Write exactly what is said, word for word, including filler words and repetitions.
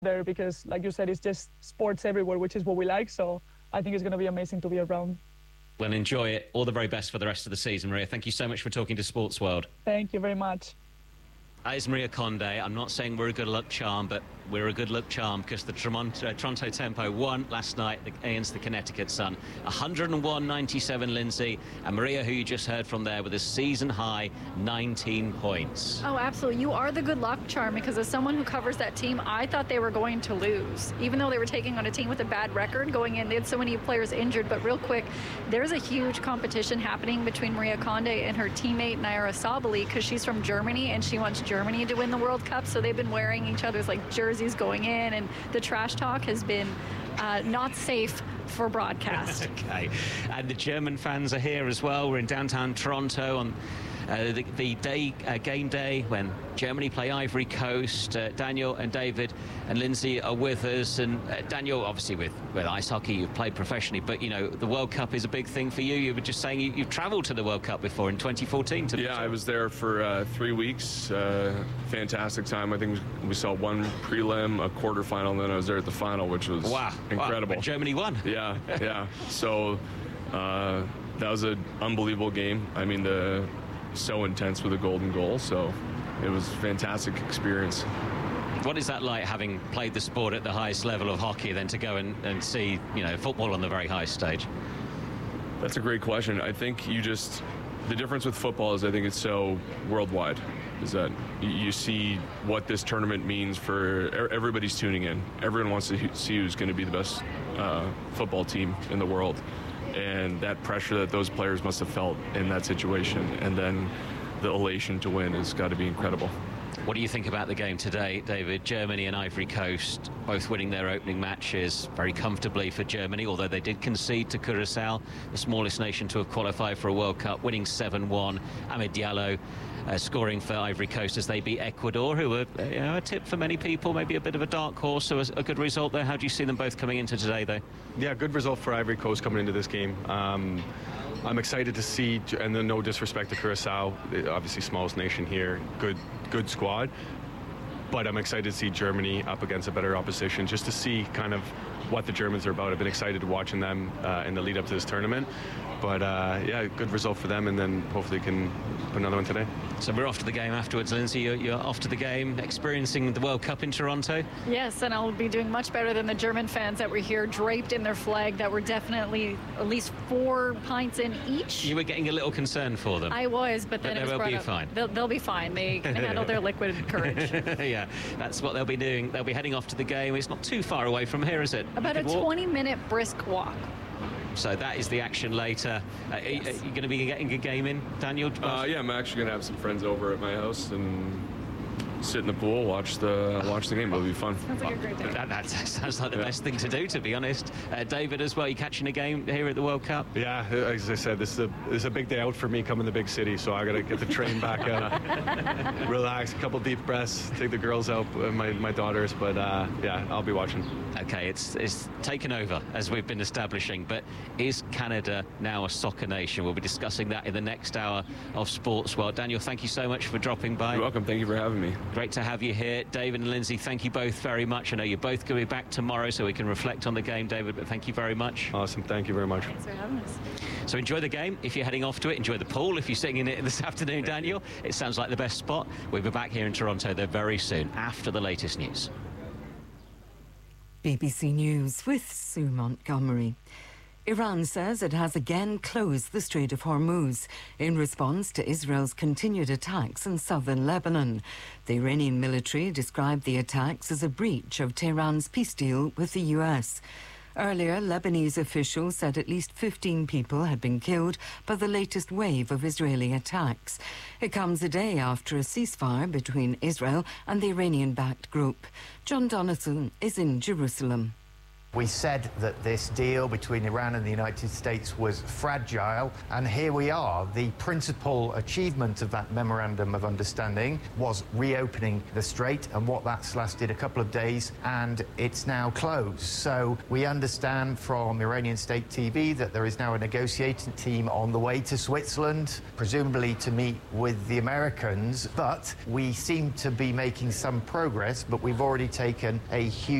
there because, like you said, it's just sports everywhere, which is what we like. So I think it's going to be amazing to be around. Well, enjoy it. All the very best for the rest of the season, Maria. Thank you so much for talking to Sports World. Thank you very much. That is Maria Conde. I'm not saying we're a good luck charm, but we're a good luck charm because the Toronto, uh, Toronto Tempo won last night against the Connecticut Sun. one oh one ninety-seven, Lindsay. And Maria, who you just heard from there, with a season-high nineteen points. Oh, absolutely. You are the good luck charm because as someone who covers that team, I thought they were going to lose. Even though they were taking on a team with a bad record going in, they had so many players injured. But real quick, there's a huge competition happening between Maria Conde and her teammate Naira Sabali because she's from Germany and she wants Germany to win the World Cup. So they've been wearing each other's like jerseys going in, and the trash talk has been uh, not safe for broadcast. Okay, and the German fans are here as well. We're in downtown Toronto on uh, the, the day uh, game day when Germany play Ivory Coast. Uh, Daniel and David and Lindsay are with us, and uh, Daniel, obviously with, with ice hockey, you've played professionally, but you know the World Cup is a big thing for you. You were just saying you, you've travelled to the World Cup before in twenty fourteen. To yeah, I was there for uh, three weeks. Uh, fantastic time. I think we saw one prelim, a quarterfinal, and then I was there at the final, which was wow, incredible. Wow. Germany won. Yeah, yeah. So uh, that was an unbelievable game. I mean, the so intense with a golden goal. So it was a fantastic experience. What is that like, having played the sport at the highest level of hockey, then to go and, and see, you know, football on the very highest stage? That's a great question. I think you just, the difference with football is I think it's so worldwide, is that you see what this tournament means for everybody's tuning in. Everyone wants to see who's going to be the best uh, football team in the world. And that pressure that those players must have felt in that situation, and then the elation to win has got to be incredible. What do you think about the game today, David? Germany and Ivory Coast both winning their opening matches very comfortably for Germany, although they did concede to Curacao, the smallest nation to have qualified for a World Cup, winning seven one. Amad Diallo uh, scoring for Ivory Coast as they beat Ecuador, who were you know, a tip for many people, maybe a bit of a dark horse, so a good result there. How do you see them both coming into today, though? Yeah, good result for Ivory Coast coming into this game. Um, I'm excited to see, and then no disrespect to Curacao, obviously smallest nation here, good good squad, but I'm excited to see Germany up against a better opposition, just to see kind of what the Germans are about. I've been excited watching them uh, in the lead up to this tournament, but uh, yeah, good result for them, and then hopefully can put another one today. So we're off to the game afterwards, Lindsay. You're, you're off to the game, experiencing the World Cup in Toronto. Yes, and I'll be doing much better than the German fans that were here draped in their flag, that were definitely at least four pints in each. You were getting a little concerned for them. I was, but then but it was they'll brought be up. fine. They'll, they'll be fine. They can handle their liquid courage. Yeah, that's what they'll be doing. They'll be heading off to the game. It's not too far away from here, is it? About a twenty-minute brisk walk. So that is the action later. Uh, yes. Are you going to be getting a game in, Daniel? Uh, yeah, I'm actually going to have some friends over at my house and sit in the pool, watch the watch the game. It'll be fun. Sounds like a great day. That, that sounds like the yeah. best thing to do, to be honest. Uh, David, as well, you catching a game here at the World Cup? Yeah, as I said, this is a this is a big day out for me coming to the big city, so I got to get the train back out, relax, a couple deep breaths, take the girls out, uh, my my daughters, but uh, yeah, I'll be watching. Okay, it's it's taken over, as we've been establishing, but is Canada now a soccer nation? We'll be discussing that in the next hour of Sports World. Daniel, thank you so much for dropping by. You're welcome. Thank you for having me. Great to have you here. David and Lindsay, thank you both very much. I know you're both going to be back tomorrow, so we can reflect on the game, David, but thank you very much. Awesome. Thank you very much. Thanks for having us. So enjoy the game if you're heading off to it. Enjoy the pool if you're sitting in it this afternoon, Daniel. It sounds like the best spot. We'll be back here in Toronto there very soon after the latest news. B B C News with Sue Montgomery. Iran says it has again closed the Strait of Hormuz in response to Israel's continued attacks in southern Lebanon. The Iranian military described the attacks as a breach of Tehran's peace deal with the U S. Earlier, Lebanese officials said at least fifteen people had been killed by the latest wave of Israeli attacks. It comes a day after a ceasefire between Israel and the Iranian-backed group. John Donaldson is in Jerusalem. We said that this deal between Iran and the United States was fragile, and here we are. The principal achievement of that memorandum of understanding was reopening the strait, and what that's lasted a couple of days, and it's now closed. So we understand from Iranian state T V that there is now a negotiating team on the way to Switzerland, presumably to meet with the Americans, but we seem to be making some progress, but we've already taken a huge